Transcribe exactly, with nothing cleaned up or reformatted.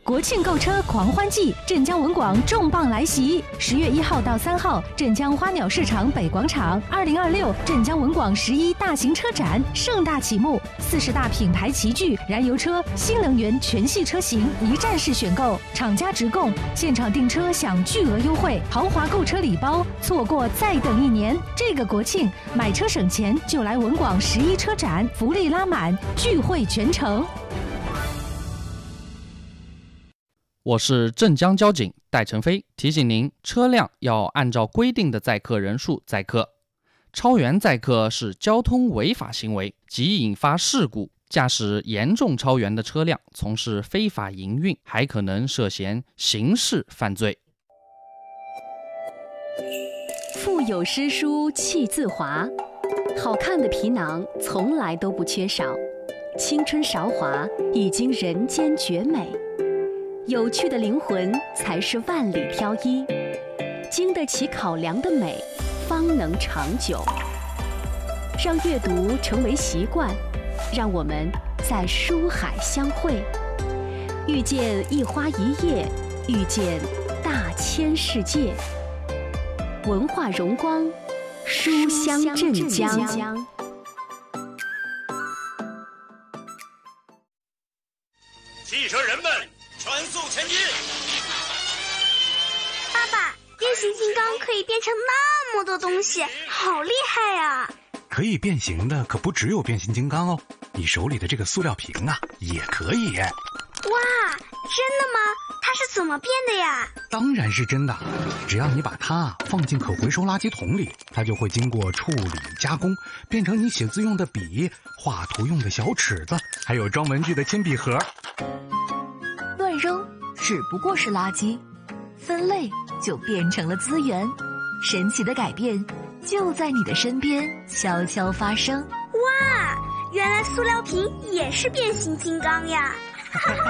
国庆购车狂欢季，镇江文广重磅来袭！十月一号到三号，镇江花鸟市场北广场，二零二六镇江文广十一大型车展盛大启幕，四十大品牌齐聚，燃油车、新能源全系车型一站式选购，厂家直供，现场订车享巨额优惠，豪华购车礼包，错过再等一年。这个国庆买车省钱，就来文广十一车展，福利拉满，聚会全城。 我是镇江交警戴成飞，提醒您，车辆要按照规定的载客人数载客，超员载客是交通违法行为，即引发事故。驾驶严重超员的车辆从事非法营运，还可能涉嫌刑事犯罪。 腹有诗书气自华，好看的皮囊从来都不缺少，青春韶华已经人间绝美。有趣的灵魂才是万里挑一，经得起考量的美，方能长久。让阅读成为习惯，让我们在书海相会，遇见一花一叶，遇见大千世界。文化荣光，书香镇江。 汽车人们，全速前进！ 爸爸，变形金刚可以变成那么多东西，好厉害呀！ 可以变形的可不只有变形金刚哦，你手里的这个塑料瓶啊，也可以。 哇，真的吗？它是怎么变的呀？ 当然是真的，只要你把它放进可回收垃圾桶里，它就会经过处理加工，变成你写字用的笔、画图用的小尺子，还有装文具的铅笔盒。 乱扔只不过是垃圾，分类就变成了资源。神奇的改变就在你的身边悄悄发生。 哇，原来塑料瓶也是变形金刚呀！